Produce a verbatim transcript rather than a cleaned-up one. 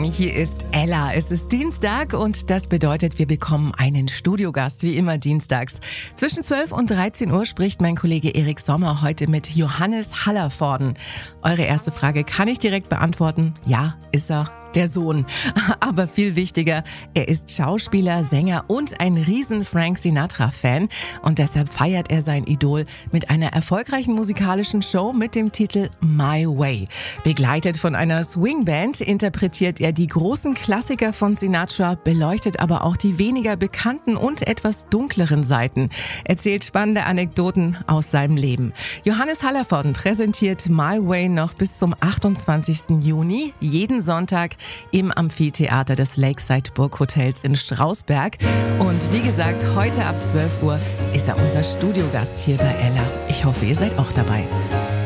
Hier ist Ella. Es ist Dienstag und das bedeutet, wir bekommen einen Studiogast, wie immer dienstags. Zwischen zwölf und dreizehn Uhr spricht mein Kollege Erik Sommer heute mit Johannes Hallervorden. Eure erste Frage kann ich direkt beantworten. Ja, ist er. Der Sohn. Aber viel wichtiger, er ist Schauspieler, Sänger und ein riesen Frank Sinatra-Fan. Und deshalb feiert er sein Idol mit einer erfolgreichen musikalischen Show mit dem Titel My Way. Begleitet von einer Swingband interpretiert er die großen Klassiker von Sinatra, beleuchtet aber auch die weniger bekannten und etwas dunkleren Seiten. Erzählt spannende Anekdoten aus seinem Leben. Johannes Hallervorden präsentiert My Way noch bis zum achtundzwanzigsten Juni, jeden Sonntag im Amphitheater des Lakeside Burghotels in Strausberg. Und wie gesagt, heute ab zwölf Uhr ist er unser Studiogast hier bei Ella. Ich hoffe, ihr seid auch dabei.